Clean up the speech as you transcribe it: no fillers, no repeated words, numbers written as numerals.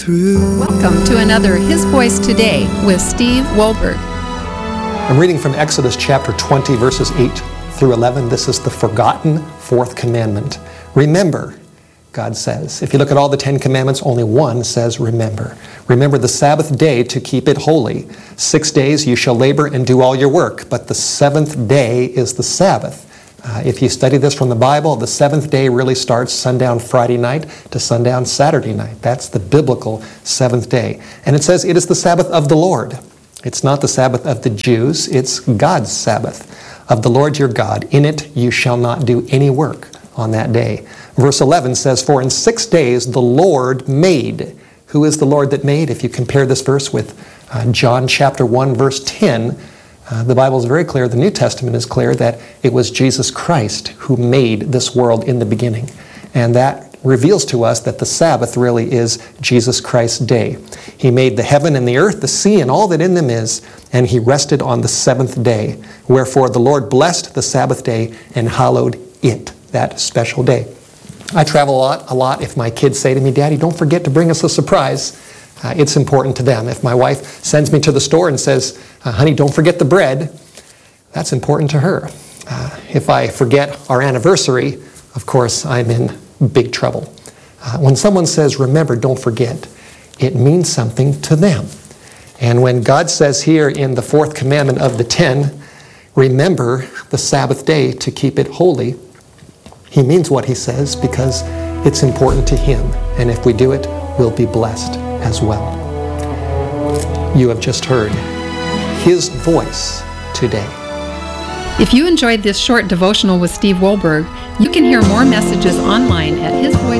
Welcome to another His Voice Today with Steve Wohlberg. I'm reading from Exodus chapter 20, verses 8 through 11. This is the forgotten fourth commandment. Remember, God says. If you look at all the 10 commandments, only one says remember. Remember the Sabbath day to keep it holy. 6 days you shall labor and do all your work, but the seventh day is the Sabbath. If you study this from the Bible, the seventh day really starts sundown Friday night to sundown Saturday night. That's the biblical seventh day. And it says it is the Sabbath of the Lord. It's not the Sabbath of the Jews, it's God's Sabbath. Of the Lord your God, in it you shall not do any work on that day. Verse 11 says, for in 6 days the Lord made. Who is the Lord that made? If you compare this verse with John chapter 1, verse 10, the Bible is very clear, the New Testament is clear, that it was Jesus Christ who made this world in the beginning. And that reveals to us that the Sabbath really is Jesus Christ's day. He made the heaven and the earth, the sea, and all that in them is, and He rested on the seventh day. Wherefore the Lord blessed the Sabbath day and hallowed it, that special day. I travel a lot. If my kids say to me, Daddy, don't forget to bring us a surprise, it's important to them. If my wife sends me to the store and says, honey, don't forget the bread, that's important to her. If I forget our anniversary, of course, I'm in big trouble. When someone says, remember, don't forget, it means something to them. And when God says here in the fourth commandment of the 10, remember the Sabbath day to keep it holy, He means what He says because it's important to Him. And if we do it, we'll be blessed as well. You have just heard His Voice Today. If you enjoyed this short devotional with Steve Wohlberg, you can hear more messages online at hisvoice.org.